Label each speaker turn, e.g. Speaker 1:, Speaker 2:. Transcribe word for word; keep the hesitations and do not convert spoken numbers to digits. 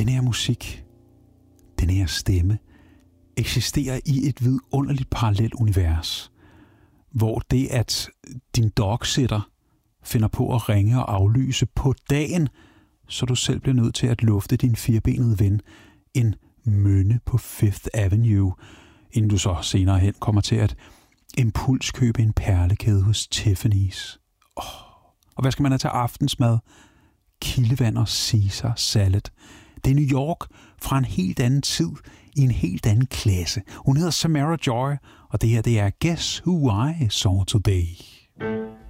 Speaker 1: Den her musik, den her stemme, eksisterer i et vidunderligt parallelt univers, hvor det, at din dogsitter finder på at ringe og aflyse på dagen, så du selv bliver nødt til at lufte din firbenede ven, en mønne på Fifth Avenue, inden du så senere hen kommer til at impulskøbe en perlekæde hos Tiffany's. Oh. Og hvad skal man have til aftensmad? Kildevand og Caesar salad. Det er New York fra en helt anden tid, i en helt anden klasse. Hun hedder Samara Joy, og det her det er Guess Who I Saw Today.